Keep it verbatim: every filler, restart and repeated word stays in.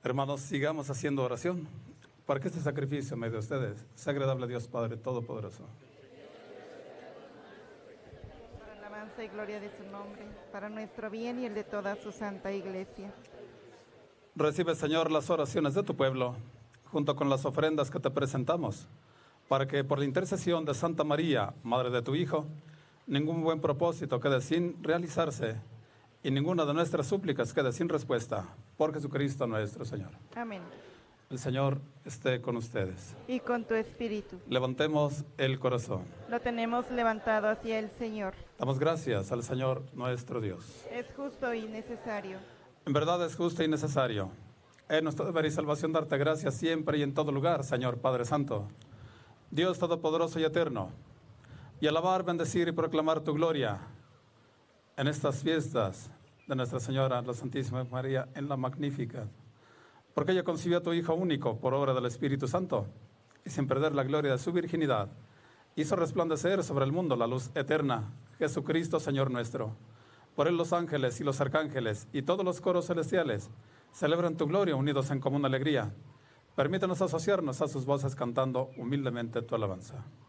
Hermanos, sigamos haciendo oración para que este sacrificio en medio de ustedes sea agradable a Dios Padre Todopoderoso. Para alabanza y gloria de su nombre, para nuestro bien y el de toda su santa iglesia. Recibe, Señor, las oraciones de tu pueblo, junto con las ofrendas que te presentamos, para que por la intercesión de Santa María, Madre de tu Hijo, ningún buen propósito quede sin realizarse y ninguna de nuestras súplicas quede sin respuesta. Por Jesucristo nuestro Señor. Amén. El Señor esté con ustedes. Y con tu espíritu. Levantemos el corazón. Lo tenemos levantado hacia el Señor. Damos gracias al Señor nuestro Dios. Es justo y necesario. En verdad es justo y necesario. Es nuestro deber y salvación darte gracias siempre y en todo lugar, Señor Padre Santo, Dios Todopoderoso y Eterno, y alabar, bendecir y proclamar tu gloria en estas fiestas de Nuestra Señora, la Santísima María, en la Magnífica, porque ella concibió a tu Hijo único por obra del Espíritu Santo, y sin perder la gloria de su virginidad, hizo resplandecer sobre el mundo la luz eterna, Jesucristo Señor nuestro. Por él los ángeles y los arcángeles y todos los coros celestiales celebran tu gloria unidos en común alegría. Permítanos asociarnos a sus voces cantando humildemente tu alabanza.